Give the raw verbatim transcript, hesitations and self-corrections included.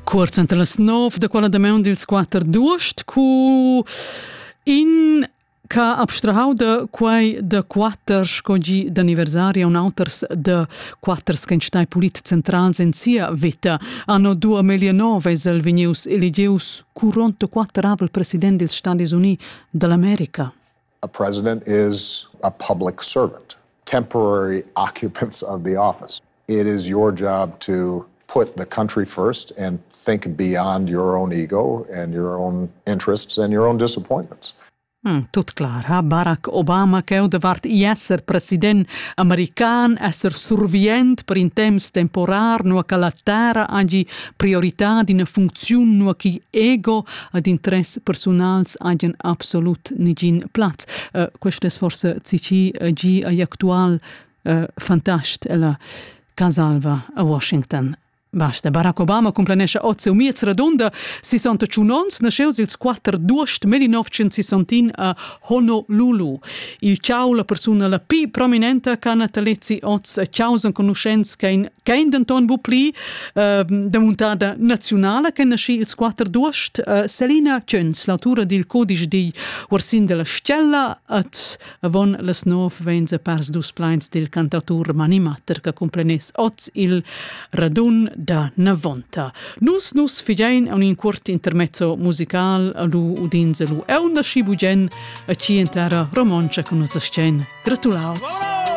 Kurz entre las nov de quella da meun dils quater duost cu in ca abstrahau de quai de quater scogi d'anniversari un auters de quater stai polit centrals en sia vita. Anno duemilanove es el vegnius eligius quarantaquattr abel president dels Stati Uniti dell'America. A president is a public servant, temporary occupants of the office. It is your job to put the country first and think beyond your own ego and your own interests and your own disappointments. Hmm, tot clar, ha? Barack Obama cheu davart i esser president american, esser survient per in temps temporar, nua ca la terra hagi priorità d'ina funziun, nua chi ego ad interess personals hagien absolut nigin plaz. Uh, questo es forse cici agi ai actual uh, fantast e la casalva a Washington. Basta, Barack Obama complanesce oggi umiez radonda sessantacinque ons, nasceus ils quater duost millinovecentsessantin a Honolulu. Il ciao la persona la pi prominente ca natalezzi oggi ciausen conoscenz kein kein denton bupli uh, de montada nazionale che nasci ils quater duost uh, Selina Chöns, l'autura del codice di Warsin della Stella at avon las nov venze pers dus plains del cantautor Mani Matter che complanes oggi il radun da novanta. Nus nus figein un in curt intermezzo musical alu udinzelu e un nasci bugen a ci intera romancia con us scen. Gratulauts!